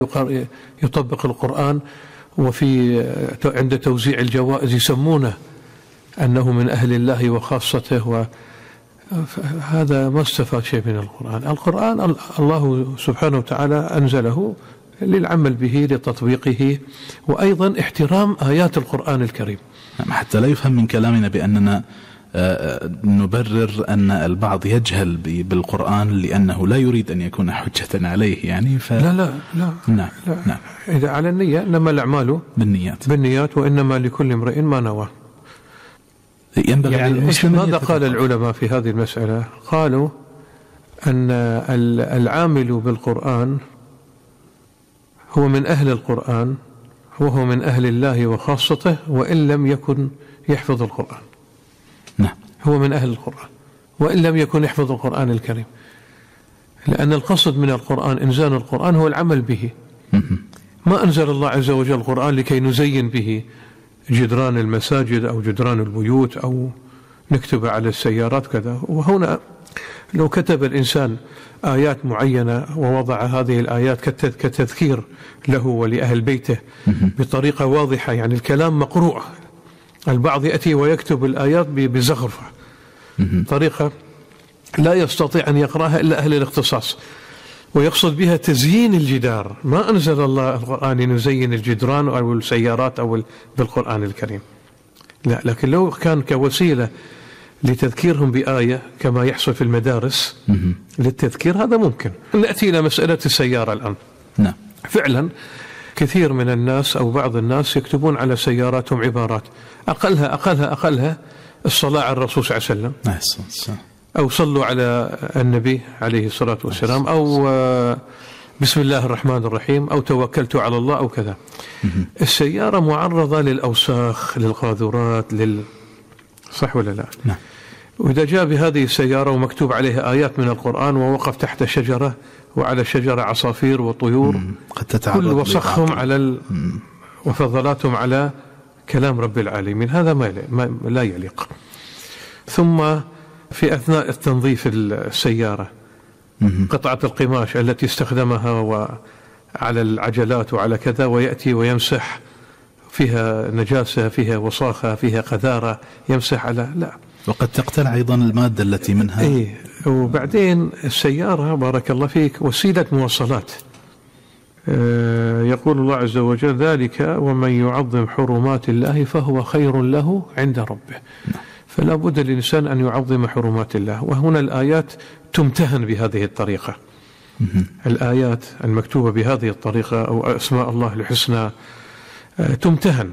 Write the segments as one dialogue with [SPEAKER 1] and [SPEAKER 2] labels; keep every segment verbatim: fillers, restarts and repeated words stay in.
[SPEAKER 1] يطبق القرآن، وفي عند توزيع الجوائز يسمونه أنه من أهل الله وخاصته، وهذا ما استفاد شيء من القرآن. القرآن الله سبحانه وتعالى أنزله للعمل به، لتطبيقه، وأيضا احترام آيات القرآن الكريم،
[SPEAKER 2] حتى لا يفهم من كلامنا بأننا نبرر أن البعض يجهل بالقرآن لأنه لا يريد أن يكون حجة عليه يعني ف...
[SPEAKER 1] لا لا لا,
[SPEAKER 2] نعم.
[SPEAKER 1] لا.
[SPEAKER 2] نعم.
[SPEAKER 1] إذا على النية إنما الأعمال
[SPEAKER 2] بالنيات
[SPEAKER 1] بالنيات وإنما لكل امرئ ما نوى.
[SPEAKER 2] ينبغي
[SPEAKER 1] يعني ماذا قال العلماء في هذه المسألة؟ قالوا أن العامل بالقرآن هو من أهل القرآن، وهو من أهل الله وخاصته، وإن لم يكن يحفظ القرآن.
[SPEAKER 2] نعم.
[SPEAKER 1] هو من أهل القرآن وإن لم يكن يحفظ القرآن الكريم، لأن القصد من القرآن إنزال القرآن هو العمل به. ما أنزل الله عز وجل القرآن لكي نزين به جدران المساجد أو جدران البيوت أو نكتب على السيارات كذا. وهنا لو كتب الإنسان آيات معينة ووضع هذه الآيات كتذكير له ولأهل بيته بطريقة واضحة، يعني الكلام مقروء، البعض يأتي ويكتب الآيات بزخرفة، طريقة لا يستطيع أن يقرأها إلا أهل الاختصاص، ويقصد بها تزيين الجدار. ما أنزل الله القرآن لنزين الجدران أو السيارات أو بالقرآن الكريم، لا، لكن لو كان كوسيلة لتذكيرهم بآية كما يحصل في المدارس للتذكير، هذا ممكن. نأتي إلى مسألة السيارة الآن.
[SPEAKER 2] نعم.
[SPEAKER 1] فعلا كثير من الناس أو بعض الناس يكتبون على سياراتهم عبارات أقلها أقلها أقلها الصلاة على الرسول صلى الله عليه وسلم، أو صلوا على النبي عليه الصلاة والسلام، أو بسم الله الرحمن الرحيم، أو توكلت على الله، أو كذا. السيارة معرضة للأوساخ، للقاذورات، لل صح ولا لا؟
[SPEAKER 2] نعم.
[SPEAKER 1] وإذا جاء بهذه السيارة ومكتوب عليها آيات من القرآن ووقف تحت شجرة وعلى الشجرة عصافير وطيور،
[SPEAKER 2] قد تتعرض
[SPEAKER 1] كل وصخهم على ال... وفضلاتهم على كلام رب العالمين، هذا ما, ما لا يليق. ثم في أثناء التنظيف السيارة قطعة القماش التي استخدمها وعلى العجلات وعلى كذا، ويأتي ويمسح فيها نجاسة، فيها وصاخة، فيها قذارة، يمسح على لا،
[SPEAKER 2] وقد تقتلع أيضا المادة التي منها.
[SPEAKER 1] إيه. وبعدين السيارة بارك الله فيك وسيلة مواصلات. آه يقول الله عز وجل ذلك ومن يعظم حرمات الله فهو خير له عند ربه. فلا بد للإنسان أن يعظم حرمات الله، وهنا الآيات تمتهن بهذه الطريقة. الآيات المكتوبة بهذه الطريقة أو أسماء الله الحسنى تمتهن،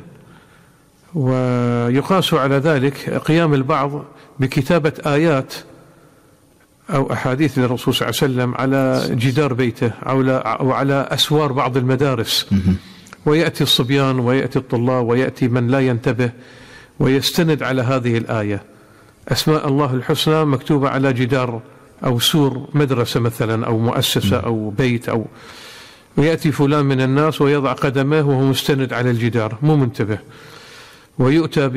[SPEAKER 1] ويقاس على ذلك قيام البعض بكتابة آيات أو أحاديث للرسول صلى الله عليه وسلم على جدار بيته أو على أسوار بعض المدارس، ويأتي الصبيان ويأتي الطلاب ويأتي من لا ينتبه ويستند على هذه الآية. أسماء الله الحسنى مكتوبة على جدار أو سور مدرسة مثلا أو مؤسسة أو بيت، أو ويأتي فلان من الناس ويضع قدمه وهو مستند على الجدار مو منتبه، ويؤتى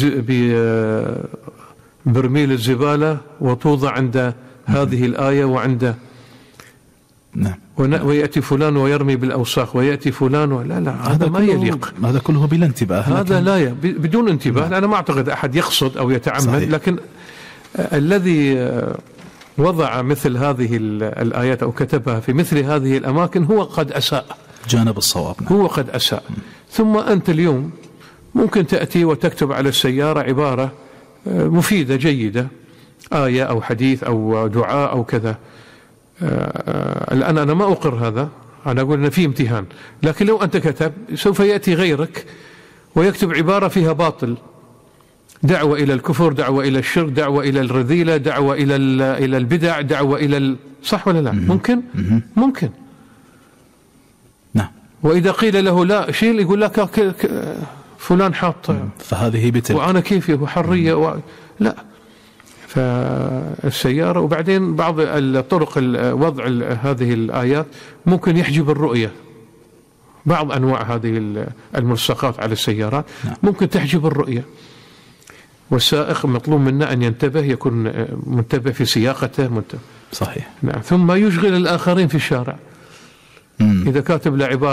[SPEAKER 1] ببرميل الزبالة وتوضع عند هذه الآية وعند
[SPEAKER 2] نعم.
[SPEAKER 1] ويأتي فلان ويرمي بالأوساخ، ويأتي فلان و... لا لا هذا ما يليق،
[SPEAKER 2] هذا كله بلا انتباه،
[SPEAKER 1] هذا لا ي... بدون انتباه. نعم. أنا ما أعتقد أحد يقصد أو يتعمد. صحيح. لكن الذي وضع مثل هذه الآيات أو كتبها في مثل هذه الأماكن هو قد أساء،
[SPEAKER 2] جانب الصواب. نعم.
[SPEAKER 1] هو قد أساء. م. ثم أنت اليوم ممكن تأتي وتكتب على السيارة عبارة مفيدة جيدة، آية أو حديث أو دعاء أو كذا. الآن أنا ما أقر هذا، أنا أقول أن في امتهان، لكن لو أنت كتب سوف يأتي غيرك ويكتب عبارة فيها باطل، دعوة إلى الكفر، دعوة إلى الشرك، دعوة إلى الرذيلة، دعوة إلى إلى البدع، دعوة إلى ال... صح ولا لا؟ ممكن ممكن
[SPEAKER 2] نعم.
[SPEAKER 1] وإذا قيل له لا شيء يقول لك ك... ك... فلان حاط،
[SPEAKER 2] فهذه بتلك
[SPEAKER 1] وأنا كيفي وحرية و... لا. فالسيارة وبعدين بعض الطرق وضع هذه الآيات ممكن يحجب الرؤية، بعض أنواع هذه الملصقات على السيارات ممكن تحجب الرؤية، والسائق مطلوب منا أن ينتبه، يكون منتبه في سياقته منتبه.
[SPEAKER 2] صحيح.
[SPEAKER 1] نعم. ثم يشغل الآخرين في الشارع، إذا كاتب له عبارة